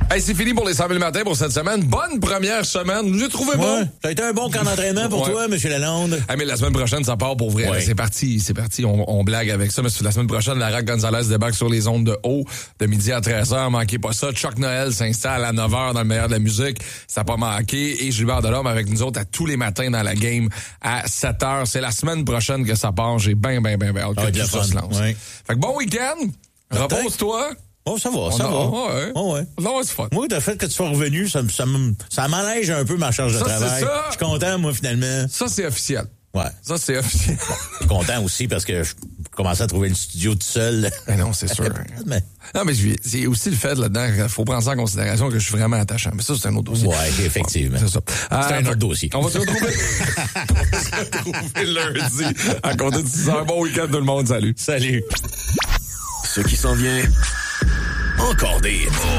Hey, c'est fini pour les 100 000 matins pour cette semaine. Bonne première semaine. Vous l'avez trouvé bon? Ça a été un bon camp d'entraînement pour toi, M. Lalonde. Ah, mais la semaine prochaine, ça part pour vrai. C'est parti. On blague avec ça. Mais la semaine prochaine, Lara Gonzalez débarque sur les ondes de haut de midi à 13h. Manquez pas ça. Chuck Noël s'installe à 9h dans le meilleur de la musique. Ça n'a pas manqué. Et Gilbert Delorme avec nous autres à tous les matins dans la game à 7h. C'est la semaine prochaine que ça part. J'ai bien hâte que tout ça se lance. Ouais. Fait que bon week-end. Repose-toi. Oh, ça va. Ouais. Ça va, c'est fun. Moi, le fait que tu sois revenu, ça m'allège un peu ma charge de travail. C'est ça. Je suis content, moi, finalement. Ça, c'est officiel. Ouais. Ça, c'est officiel. Bon, je suis content aussi parce que je commençais à trouver le studio tout seul. Mais non, c'est sûr. Non, mais c'est aussi le fait là-dedans qu'il faut prendre ça en considération que je suis vraiment attachant. Mais ça, c'est un autre dossier. Ouais, effectivement. C'est ça. C'est un autre dossier. On va se retrouver lundi à compter de 6h. Bon week-end tout le monde. Salut. Salut. Ce qui s'en vient, encore des